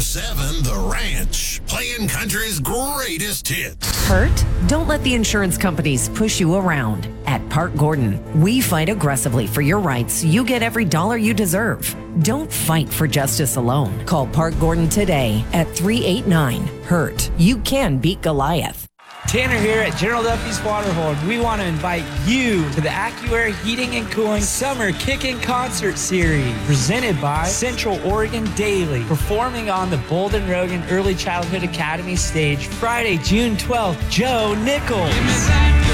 106.7 The Ranch, playing country's greatest hits. Hurt? Don't let the insurance companies push you around. At Park Gordon, we fight aggressively for your rights. You get every dollar you deserve. Don't fight for justice alone. Call Park Gordon today at 389-HURT. You can beat Goliath. Tanner here at General Duffy's Waterhole. We want to invite you to the AccuAir Heating and Cooling Summer Kickin' Concert Series, presented by Central Oregon Daily, performing on the Bolden Rogan Early Childhood Academy stage Friday, June 12th, Joe Nichols.